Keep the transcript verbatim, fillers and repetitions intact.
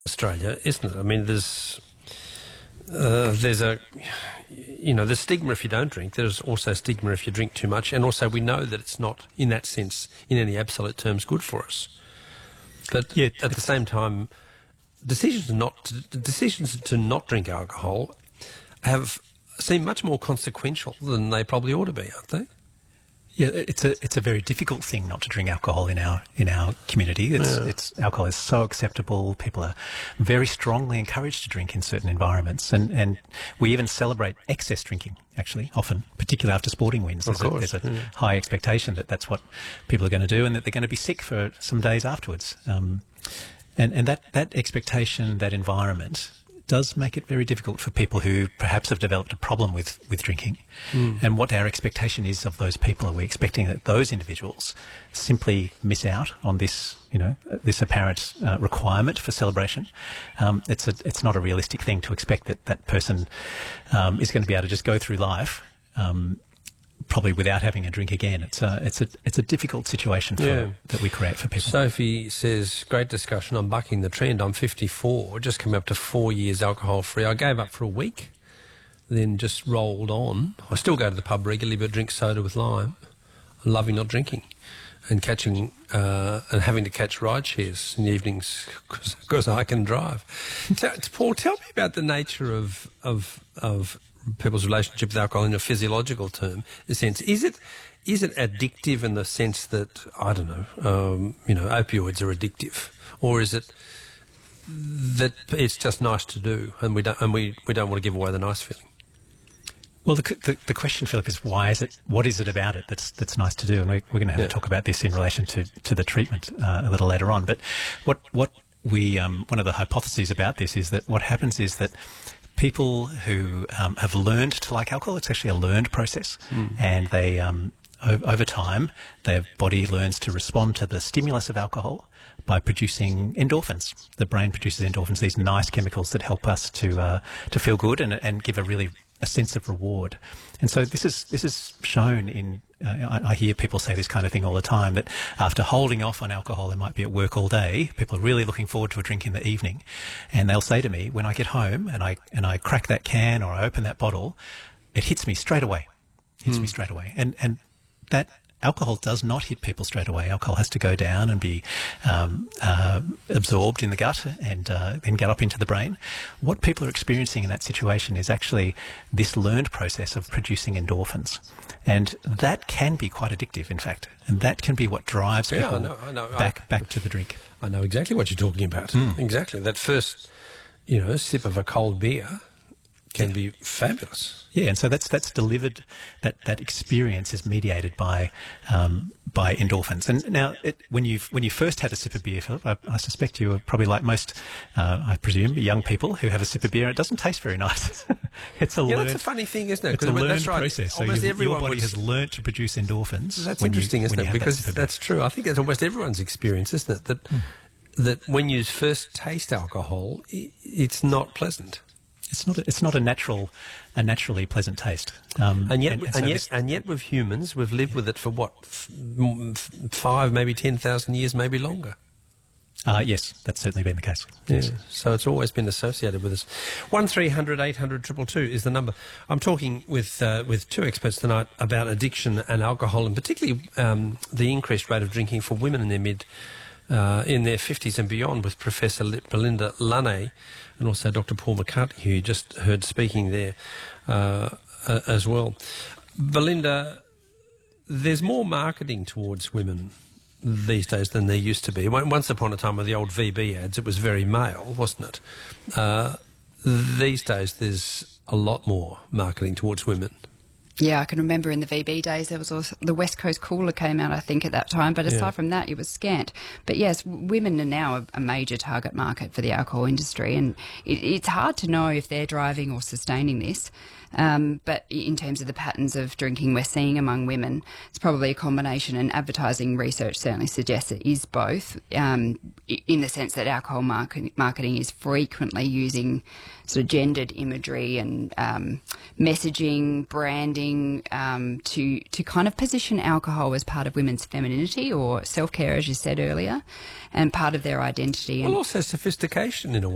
Australia, isn't it? I mean, there's uh, there's a you know, there's stigma if you don't drink. There's also stigma if you drink too much, and also we know that it's not, in that sense, in any absolute terms, good for us. But yeah, at the same time, decisions not to, decisions to not drink alcohol have seem much more consequential than they probably ought to be, aren't they? Yeah, it's a it's a very difficult thing not to drink alcohol in our in our community. It's Yeah. it's alcohol is so acceptable. People are very strongly encouraged to drink in certain environments, and, and we even celebrate excess drinking. Actually, often, particularly after sporting wins, Of there's, course, a, there's a yeah. high expectation that that's what people are going to do, and that they're going to be sick for some days afterwards. Um, and and that that expectation, that environment, does make it very difficult for people who perhaps have developed a problem with, with drinking. Mm. And what our expectation is of those people, are we expecting that those individuals simply miss out on this, you know, this apparent uh, requirement for celebration? Um, it's a, it's not a realistic thing to expect that that person um, is going to be able to just go through life um, probably without having a drink again. It's a, it's a, it's a difficult situation for, Yeah. that we create for people. Sophie says, great discussion. I'm bucking the trend. I'm fifty-four, just come up to four years alcohol-free. I gave up for a week, then just rolled on. I still go to the pub regularly, but drink soda with lime. I'm loving not drinking and catching uh, and having to catch ride shares in the evenings because I can drive. Tell, Paul, tell me about the nature of of of people's relationship with alcohol in a physiological term, in a sense. Is it is it addictive in the sense that, I don't know, um, you know, opioids are addictive, or is it that it's just nice to do, and we don't and we, we don't want to give away the nice feeling? Well, the, the, the question, Philip, is why is it? What is it about it that's that's nice to do? And we, we're going to have Yeah. to talk about this in relation to, to the treatment uh, a little later on. But what what we um, one of the hypotheses about this is that what happens is that people who um, have learned to like alcohol, it's actually a learned process, Mm. and they um, o- over time their body learns to respond to the stimulus of alcohol by producing endorphins. The brain produces endorphins, these nice chemicals that help us to uh, to feel good and and give a really a sense of reward. And so this is this is shown in, uh, I, I hear people say this kind of thing all the time, that after holding off on alcohol, they might be at work all day, people are really looking forward to a drink in the evening, and they'll say to me, when I get home and I and I crack that can or I open that bottle, it hits me straight away. Hits me straight away. And and that alcohol does not hit people straight away. Alcohol has to go down and be um, uh, absorbed in the gut and uh, then get up into the brain. What people are experiencing in that situation is actually this learned process of producing endorphins. And that can be quite addictive, in fact. And that can be what drives Yeah, I people know, I know. back I- back to the drink. I know exactly what you're talking about. Exactly. That first, you know, sip of a cold beer can be fabulous. Yeah, and so that's that's delivered. That that experience is mediated by um, by endorphins. And now, it, when you when you first had a sip of beer, Philip, I, I suspect you were probably like most, uh, I presume, young people who have a sip of beer. It doesn't taste very nice. It's a Yeah, learned, that's a funny thing, isn't it? it's a 'Cause learned that's right. process. So Almost you, everyone your body would- has learnt to produce endorphins. That's when you- interesting, isn't when it? you have that Because sip of beer. that's true. I think that's almost everyone's experience, isn't it? That that when you first taste alcohol, i it's not pleasant. It's not a, it's not a natural a naturally pleasant taste. Um, And yet, and, so yet, this- and yet, with humans, we've lived with it for what, f- m- f- five, maybe ten thousand years, maybe longer. uh, yes, that's certainly been the case. Yeah. So it's always been associated with us. One three hundred eight hundred two two two is the number. I'm talking with uh, with two experts tonight about addiction and alcohol, and particularly um, the increased rate of drinking for women in their mid. Uh, in their fifties and beyond, with Professor Li- Belinda Lunay and also Doctor Paul McCartney, who you just heard speaking there uh, uh, as well. Belinda, there's more marketing towards women these days than there used to be. On- Once upon a time with the old V B ads, it was very male, wasn't it? Uh, these days there's a lot more marketing towards women. Yeah, I can remember in the V B days there was also the West Coast Cooler came out, I think, at that time. But aside Yeah. from that, it was scant. But yes, w- women are now a, a major target market for the alcohol industry, and it, it's hard to know if they're driving or sustaining this. Um, but in terms of the patterns of drinking we're seeing among women, it's probably a combination, and advertising research certainly suggests it is both, um, i- in the sense that alcohol market, marketing is frequently using sort of gendered imagery and um, messaging, branding um, to to kind of position alcohol as part of women's femininity or self-care, as you said earlier, and part of their identity. Well, And also sophistication in a way.